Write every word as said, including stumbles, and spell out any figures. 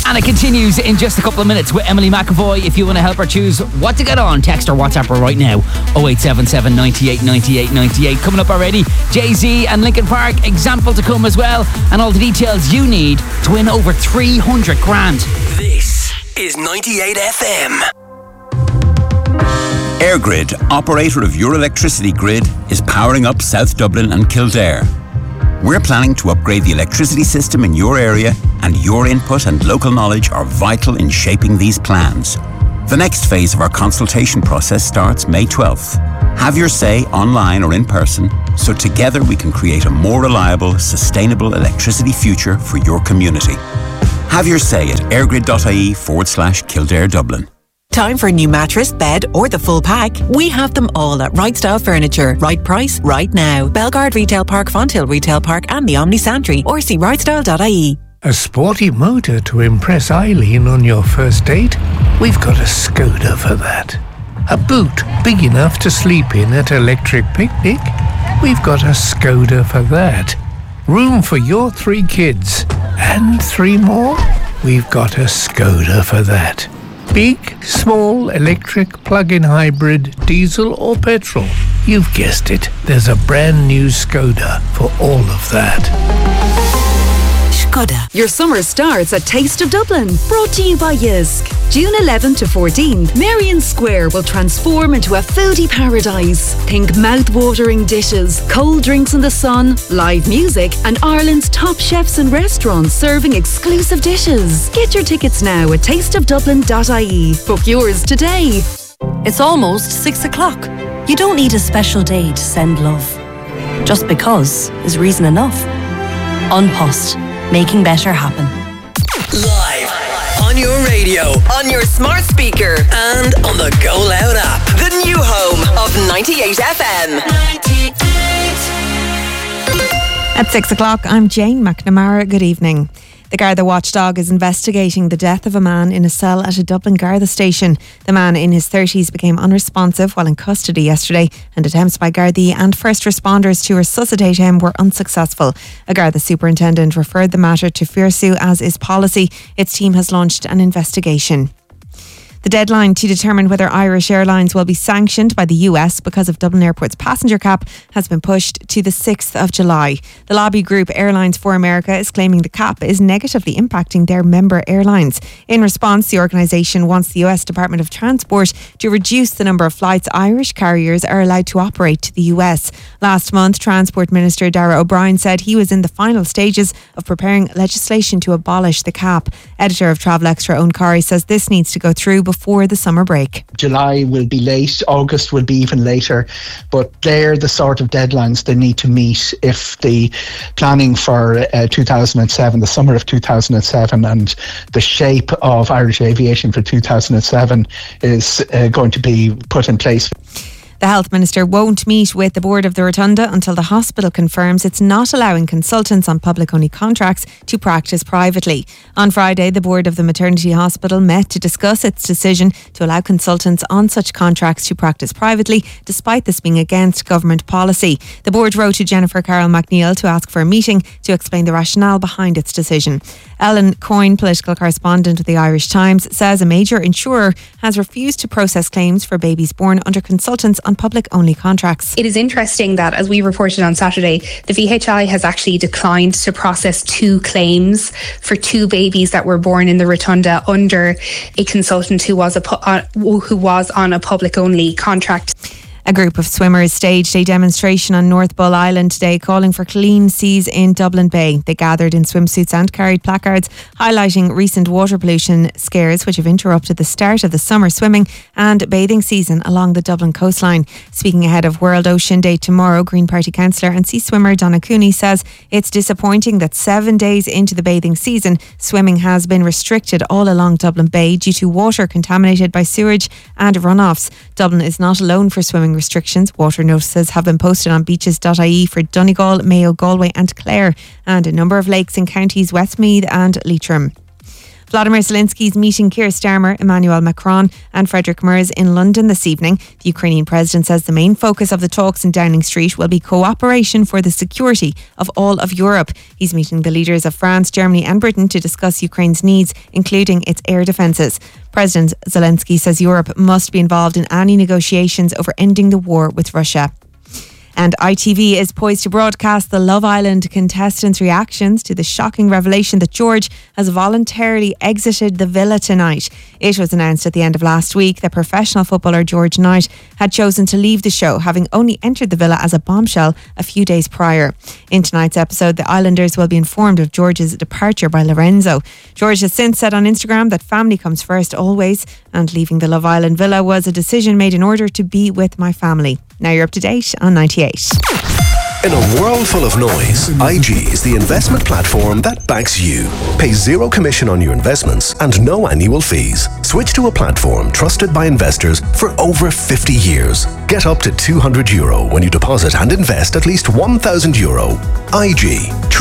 And it continues in just a couple of minutes with Emily McAvoy. If you want to help her choose what to get on, text or WhatsApp her right now. oh eight seven seven, nine eight, nine eight, nine eight. Coming up already, Jay-Z and Linkin Park, example to come as well. And all the details you need to win over three hundred grand. This is ninety-eight F M. EirGrid, operator of your electricity grid, is powering up South Dublin and Kildare. We're planning to upgrade the electricity system in your area, and your input and local knowledge are vital in shaping these plans. The next phase of our consultation process starts May twelfth. Have your say online or in person, so together we can create a more reliable, sustainable electricity future for your community. Have your say at airgrid.ie forward slash Kildare Dublin. Time for a new mattress, bed or the full pack? We have them all at Right Style Furniture. Right price, right now. Belgard Retail Park, Fonthill Retail Park and the Omni Santry, or see right style dot I E. A sporty motor to impress Eileen on your first date? We've got a Skoda for that. A boot big enough to sleep in at Electric Picnic? We've got a Skoda for that. Room for your three kids? And three more? We've got a Skoda for that. Big, small, electric, plug-in hybrid, diesel or petrol. You've guessed it. There's a brand new Skoda for all of that. Skoda. Your summer starts at Taste of Dublin. Brought to you by Jysk. June eleventh to fourteenth, Merrion Square will transform into a foodie paradise. Think mouth-watering dishes, cold drinks in the sun, live music, and Ireland's top chefs and restaurants serving exclusive dishes. Get your tickets now at taste of dublin dot I E. Book yours today. It's almost six o'clock. You don't need a special day to send love. Just because is reason enough. An Post. Making better happen. Live on your radio, on your smart speaker, and on the Go Loud app. The new home of ninety-eight F M. ninety-eight. At six o'clock, I'm Jane McNamara. Good evening. The Garda watchdog is investigating the death of a man in a cell at a Dublin Garda station. The man in his thirties became unresponsive while in custody yesterday, and attempts by Gardaí and first responders to resuscitate him were unsuccessful. A Garda superintendent referred the matter to FIRSU as is policy. Its team has launched an investigation. The deadline to determine whether Irish Airlines will be sanctioned by the U S because of Dublin Airport's passenger cap has been pushed to the sixth of July. The lobby group Airlines for America is claiming the cap is negatively impacting their member airlines. In response, the organisation wants the U S Department of Transport to reduce the number of flights Irish carriers are allowed to operate to the U S. Last month, Transport Minister Darragh O'Brien said he was in the final stages of preparing legislation to abolish the cap. Editor of Travel Extra, Owen Corrie, says this needs to go through before the summer break. July will be late, August will be even later, but they're the sort of deadlines they need to meet if the planning for uh, two thousand seven, the summer of two thousand seven, and the shape of Irish aviation for two thousand seven is uh, going to be put in place. The Health Minister won't meet with the board of the Rotunda until the hospital confirms it's not allowing consultants on public-only contracts to practice privately. On Friday, the board of the maternity hospital met to discuss its decision to allow consultants on such contracts to practice privately, despite this being against government policy. The board wrote to Jennifer Carroll McNeil to ask for a meeting to explain the rationale behind its decision. Ellen Coyne, political correspondent with the Irish Times, says a major insurer has refused to process claims for babies born under consultants on public-only contracts. It is interesting that, as we reported on Saturday, the V H I has actually declined to process two claims for two babies that were born in the Rotunda under a consultant who was a pu- uh, who was on a public-only contract. A group of swimmers staged a demonstration on North Bull Island today calling for clean seas in Dublin Bay. They gathered in swimsuits and carried placards highlighting recent water pollution scares which have interrupted the start of the summer swimming and bathing season along the Dublin coastline. Speaking ahead of World Ocean Day tomorrow, Green Party councillor and sea swimmer Donna Cooney says it's disappointing that seven days into the bathing season, swimming has been restricted all along Dublin Bay due to water contaminated by sewage and runoffs. Dublin is not alone for swimming restrictions. Water notices have been posted on beaches dot I E for Donegal, Mayo, Galway and Clare, and a number of lakes in counties Westmeath and Leitrim. Vladimir Zelensky is meeting Keir Starmer, Emmanuel Macron and Frederick Merz in London this evening. The Ukrainian president says the main focus of the talks in Downing Street will be cooperation for the security of all of Europe. He's meeting the leaders of France, Germany and Britain to discuss Ukraine's needs, including its air defences. President Zelensky says Europe must be involved in any negotiations over ending the war with Russia. And I T V is poised to broadcast the Love Island contestants' reactions to the shocking revelation that George has voluntarily exited the villa tonight. It was announced at the end of last week that professional footballer George Knight had chosen to leave the show, having only entered the villa as a bombshell a few days prior. In tonight's episode, the Islanders will be informed of George's departure by Lorenzo. George has since said on Instagram that family comes first always, and leaving the Love Island villa was a decision made in order to be with my family. Now you're up to date on ninety-eight. In a world full of noise, I G is the investment platform that backs you. Pay zero commission on your investments and no annual fees. Switch to a platform trusted by investors for over fifty years. Get up to two hundred euro when you deposit and invest at least one thousand euro. I G.